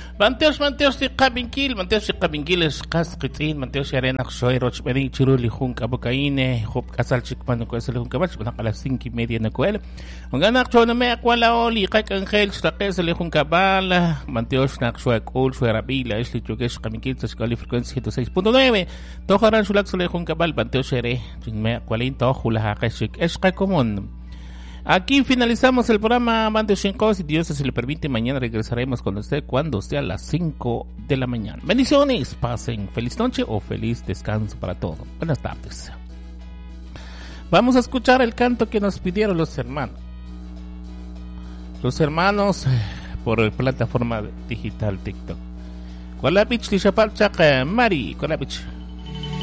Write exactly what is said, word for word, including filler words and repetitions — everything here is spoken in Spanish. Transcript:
Manteos, manteos de Cabinquil, manteos de Cabinquil es Casquitin, manteos de Arena Xoiroch, Beni Chiruli, Junca Bocaine, Hop Casal Chicmano, Cuesel Juncabach, a las cinco y media en el cual. Un ganak choname, Aquala Oli, Kak Angel, Staquesel Juncabala, manteos Naxuac, Ol, Suerabila, Esli Chugues, Cabinquil, Tascali, frecuencia ciento seis punto nueve. Tojaran Sulaxole Juncabal, Manteos Ere, Jinme, Qualin, Tojula, Hakashik, Esca Común. Aquí finalizamos el programa Bande cinco. Si Dios se le permite, mañana regresaremos con usted cuando sea las cinco de la mañana. Bendiciones, pasen feliz noche o feliz descanso para todos. Buenas tardes. Vamos a escuchar el canto que nos pidieron los hermanos. Los hermanos por la plataforma digital TikTok. Kolabich, Lishapalchak, Mari, Kolabich.